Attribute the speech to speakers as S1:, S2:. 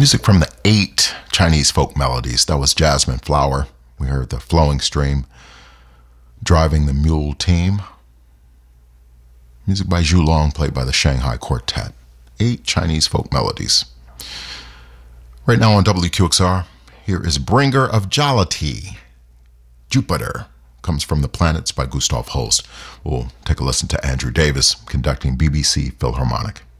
S1: Music from the 8 Chinese folk melodies. That was Jasmine Flower. We heard the Flowing Stream, Driving the Mule Team. Music by Zhu Long, played by the Shanghai Quartet. 8 Chinese folk melodies. Right now on WQXR, here is Bringer of Jollity. Jupiter comes from the Planets by Gustav Holst. We'll take a listen to Andrew Davis conducting BBC Philharmonic.